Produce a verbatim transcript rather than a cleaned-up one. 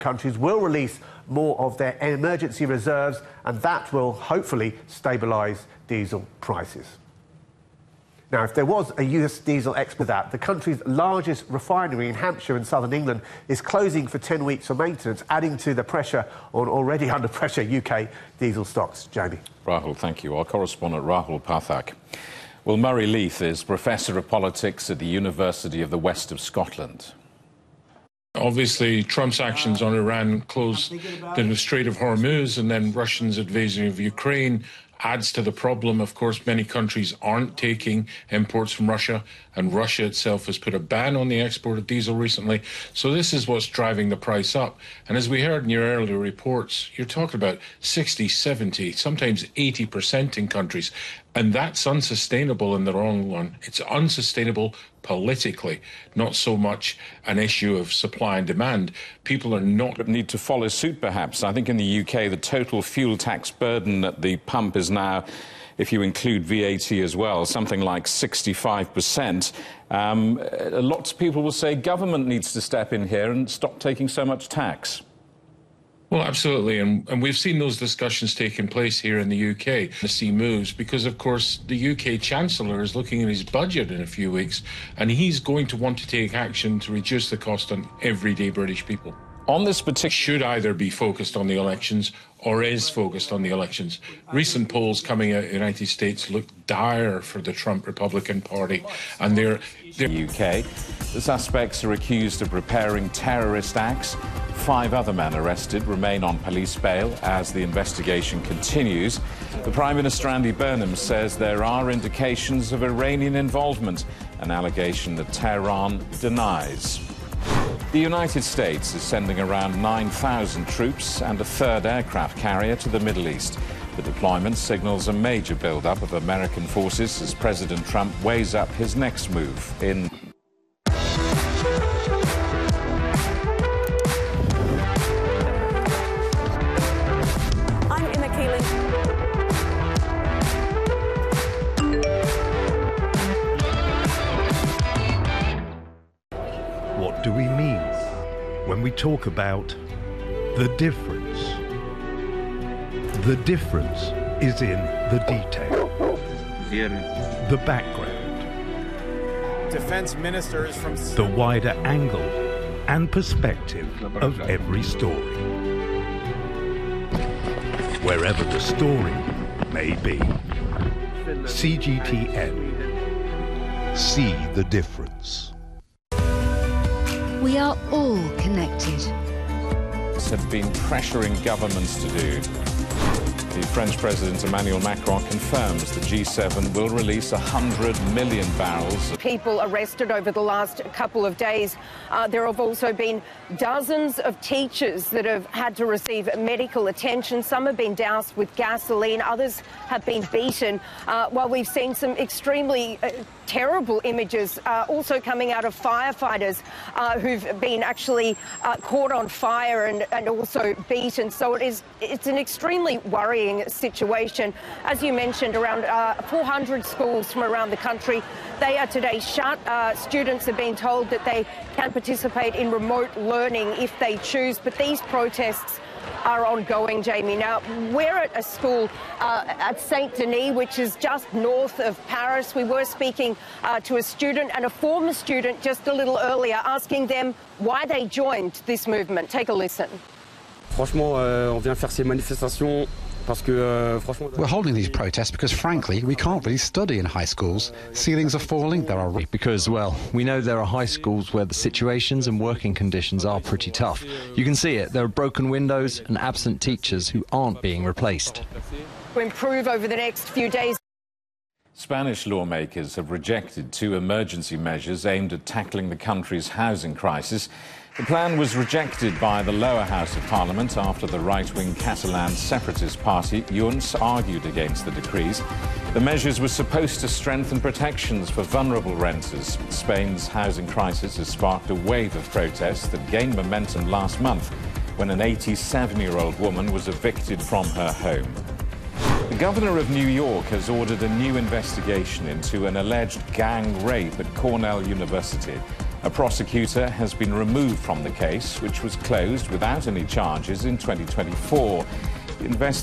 countries will release more of their emergency reserves, and that will hopefully stabilise diesel prices. Now, if there was a U S diesel export, that the country's largest refinery in Hampshire in southern England is closing for ten weeks for maintenance, adding to the pressure on already under pressure U K diesel stocks. Jamie. Rahul, thank you. Our correspondent Rahul Pathak. Well, Murray Leith is Professor of Politics at the University of the West of Scotland. Obviously, Trump's actions on Iran closed the Strait of Hormuz, and then Russia's invasion of Ukraine adds to the problem. Of course, many countries aren't taking imports from Russia, and Russia itself has put a ban on the export of diesel recently. So this is what's driving the price up. And as we heard in your earlier reports, you're talking about sixty, seventy, sometimes eighty percent in countries. And that's unsustainable in the long run. It's unsustainable politically, not so much an issue of supply and demand. People are not... need to follow suit, perhaps. I think in the U K, the total fuel tax burden at the pump is now, if you include V A T as well, something like sixty-five percent. Um, lots of people will say government needs to step in here and stop taking so much tax. Well, absolutely, and, and we've seen those discussions taking place here in the U K. The sea moves because, of course, the U K Chancellor is looking at his budget in a few weeks, and he's going to want to take action to reduce the cost on everyday British people. On this particular... should either be focused on the elections or is focused on the elections. Recent polls coming out of the United States look dire for the Trump Republican Party, and they're... they're the U K, the suspects are accused of preparing terrorist acts. Five other men arrested remain on police bail as the investigation continues. The Prime Minister, Andy Burnham, says there are indications of Iranian involvement, an allegation that Tehran denies. The United States is sending around nine thousand troops and a third aircraft carrier to the Middle East. The deployment signals a major build-up of American forces as President Trump weighs up his next move in... What do we mean when we talk about the difference? The difference is in the detail, the background, defense ministers from the wider angle and perspective of every story, wherever the story may be. C G T N. See the difference. We are all connected. Have been pressuring governments to do. The French President Emmanuel Macron confirms the G seven will release one hundred million barrels. People arrested over the last couple of days. Uh, there have also been dozens of teachers that have had to receive medical attention. Some have been doused with gasoline, others have been beaten, uh, while we've seen some extremely uh, terrible images uh, also coming out of firefighters uh, who've been actually uh, caught on fire and, and also beaten. So it is, it's an extremely worrying situation. As you mentioned, around uh, four hundred schools from around the country, they are today shut. Uh, students have been told that they can participate in remote learning if they choose, but these protests are ongoing, Jamie. Now, we're at a school uh, at Saint Denis, which is just north of Paris. We were speaking uh, to a student and a former student just a little earlier, asking them why they joined this movement. Take a listen. Franchement, euh, on vient faire ces manifestations. We're holding these protests because, frankly, we can't really study in high schools. Ceilings are falling, there are... Because, well, we know there are high schools where the situations and working conditions are pretty tough. You can see it. There are broken windows and absent teachers who aren't being replaced. To improve over the next few days. Spanish lawmakers have rejected two emergency measures aimed at tackling the country's housing crisis. The plan was rejected by the lower house of parliament after the right-wing Catalan separatist party, Junts, argued against the decrees. The measures were supposed to strengthen protections for vulnerable renters. Spain's housing crisis has sparked a wave of protests that gained momentum last month when an eighty-seven-year-old woman was evicted from her home. The governor of New York has ordered a new investigation into an alleged gang rape at Cornell University. A prosecutor has been removed from the case, which was closed without any charges in twenty twenty-four. The invest